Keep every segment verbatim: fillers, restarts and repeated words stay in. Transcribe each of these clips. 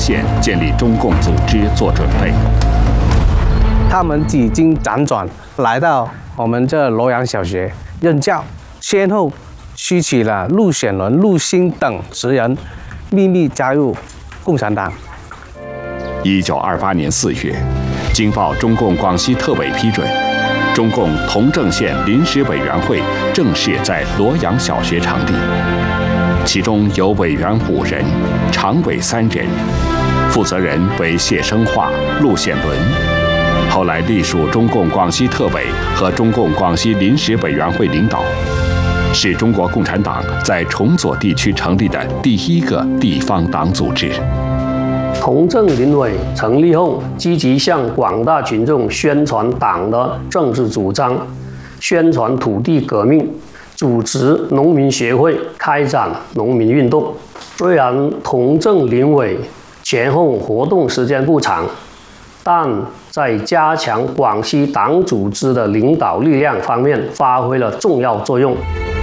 县建立中共组织做准备。 他们几经辗转来到我们这罗阳小学任教，先后吸取了陆显伦、陆星等十人，秘密加入共产党。 一九二八年四月，经报中共广西特委批准，中共同正县临时委员会正式在罗阳小学成立，其中有委员五人，常委三人，负责人为谢生化、陆显伦。后来隶属中共广西特委和中共广西临时委员会领导，是中国共产党在崇左地区成立的第一个地方党组织。 同正临委成立后，积极向广大群众宣传党的政治主张，宣传土地革命，组织农民协会，开展农民运动。虽然同正临委前后活动时间不长，但在加强广西党组织的领导力量方面发挥了重要作用。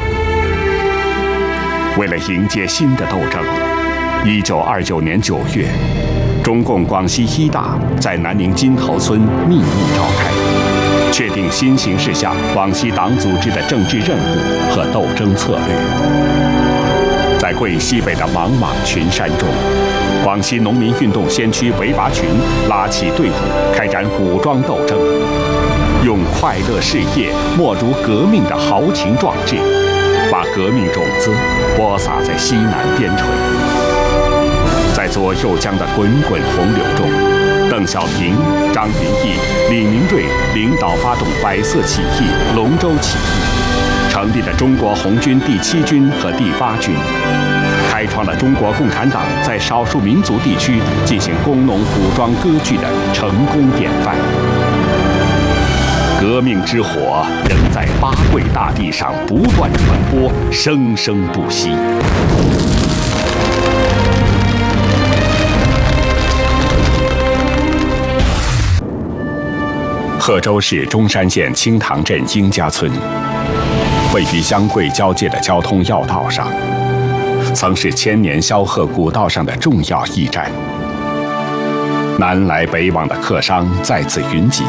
为了迎接新的斗争，一九二九年九月，中共广西一大在南宁金头村秘密召开，确定新形势下广西党组织的政治任务和斗争策略。在桂西北的茫茫群山中，广西农民运动先驱韦拔群拉起队伍，开展武装斗争，用快乐事业没入革命的豪情壮志，把革命种子播撒在西南边陲。在左右江的滚滚洪流中，邓小平、张云逸、李明瑞领导发动百色起义、龙舟起义，成立了中国红军第七军和第八军，开创了中国共产党在少数民族地区进行工农武装割据的成功典范。革命之火仍在八桂大地上不断传播，生生不息。贺州市中山县清塘镇英家村，位于湘桂交界的交通要道上，曾是千年萧贺古道上的重要驿站。南来北往的客商在此云集。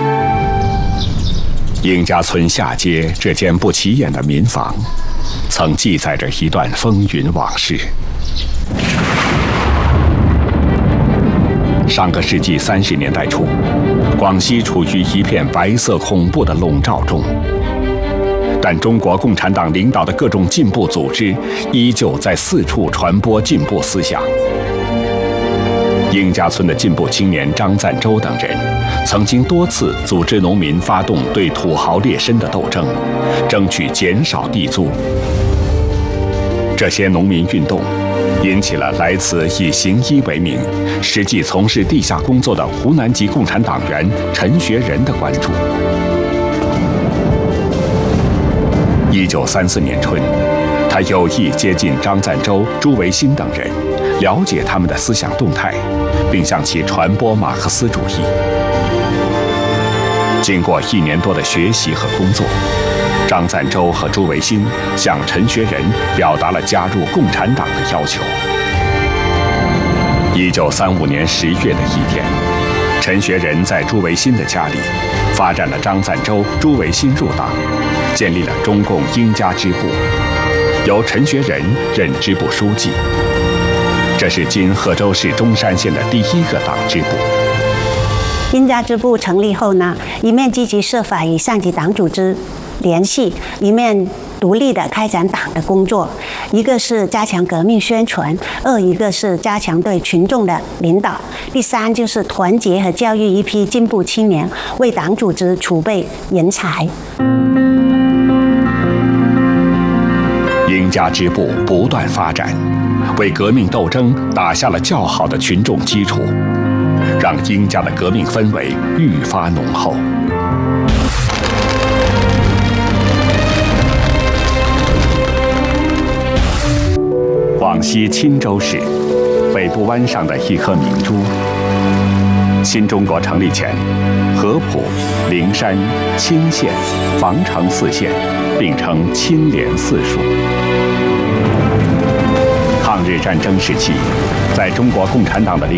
英家村下街这间不起眼的民房，曾记载着一段风云往事。上个世纪三十年代初，广西处于一片白色恐怖的笼罩中，但中国共产党领导的各种进步组织依旧在四处传播进步思想。英家村的进步青年张赞洲等人，曾经多次组织农民发动对土豪劣绅的斗争，争取减少地租。这些农民运动引起了来自以行医为名，实际从事地下工作的湖南籍共产党员陈学仁的关注。一九三四年春，他有意接近张赞洲、朱维新等人，了解他们的思想动态，并向其传播马克思主义。经过一年多的学习和工作，张赞洲和朱维新向陈学仁表达了加入共产党的要求。一九三五年十月的一天，陈学仁在朱维新的家里发展了张赞洲、朱维新入党，建立了中共英家支部，由陈学仁任支部书记。这是今贺州市中山县的第一个党支部。 英家支部成立后呢，一面积极设法与上级党组织联系，一面独立的开展党的工作。一个是加强革命宣传，二一个是加强对群众的领导，第三就是团结和教育一批进步青年，为党组织储备人才。 英家支部不断发展，为革命斗争打下了较好的群众基础，让英家的革命氛围愈发浓厚。广西钦州市北部湾上的一颗明珠。新中国成立前，合浦、灵山、钦县、防城四县并称钦联四属。抗日战争时期，在中国共产党的领